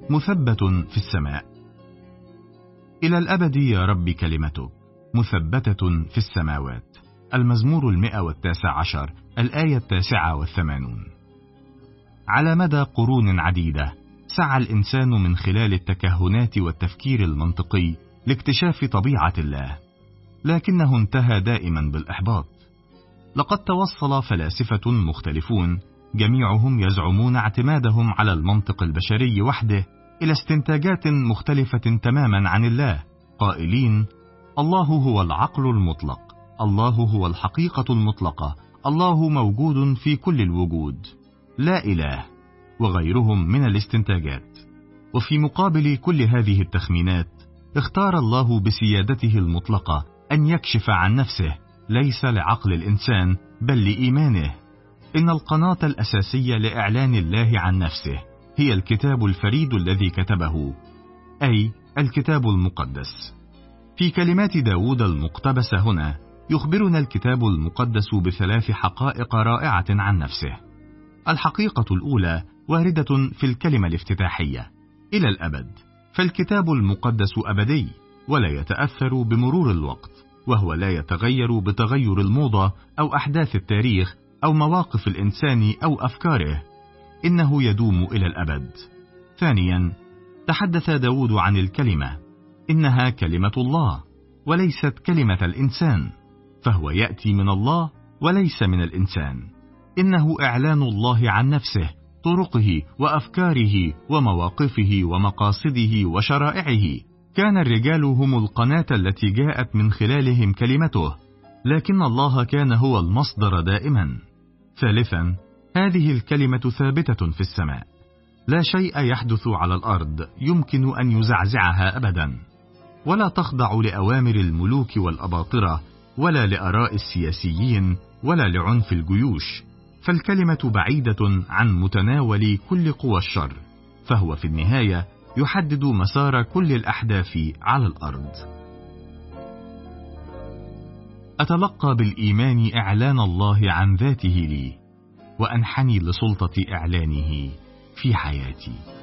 مثبت في السماء. إلى الأبد يا رب كلمتك مثبتة في السماوات. المزمور 119 الآية 89. على مدى قرون عديدة سعى الإنسان من خلال التكهنات والتفكير المنطقي لاكتشاف طبيعة الله، لكنه انتهى دائما بالإحباط. لقد توصل فلاسفة مختلفون جميعهم يزعمون اعتمادهم على المنطق البشري وحده إلى استنتاجات مختلفة تماما عن الله، قائلين: الله هو العقل المطلق، الله هو الحقيقة المطلقة، الله موجود في كل الوجود، لا إله، وغيرهم من الاستنتاجات. وفي مقابل كل هذه التخمينات اختار الله بسيادته المطلقة أن يكشف عن نفسه، ليس لعقل الإنسان بل لإيمانه. إن القناة الأساسية لإعلان الله عن نفسه هي الكتاب الفريد الذي كتبه، أي الكتاب المقدس. في كلمات داود المقتبسة هنا يخبرنا الكتاب المقدس بثلاث حقائق رائعة عن نفسه. الحقيقة الأولى واردة في الكلمة الافتتاحية: إلى الأبد. فالكتاب المقدس أبدي ولا يتأثر بمرور الوقت، وهو لا يتغير بتغير الموضة أو أحداث التاريخ أو مواقف الإنسان أو أفكاره، إنه يدوم إلى الأبد. ثانيا، تحدث داود عن الكلمة، إنها كلمة الله وليست كلمة الإنسان، فهو يأتي من الله وليس من الإنسان. إنه إعلان الله عن نفسه، طرقه وأفكاره ومواقفه ومقاصده وشرائعه. كان الرجال هم القناة التي جاءت من خلالهم كلمته، لكن الله كان هو المصدر دائما. ثالثا، هذه الكلمة ثابتة في السماء، لا شيء يحدث على الأرض يمكن أن يزعزعها أبدا، ولا تخضع لأوامر الملوك والأباطرة، ولا لآراء السياسيين، ولا لعنف الجيوش. فالكلمة بعيدة عن متناول كل قوى الشر، فهو في النهاية يحدد مسار كل الأحداث على الأرض. أتلقى بالإيمان إعلان الله عن ذاته لي، وأنحني لسلطة إعلانه في حياتي.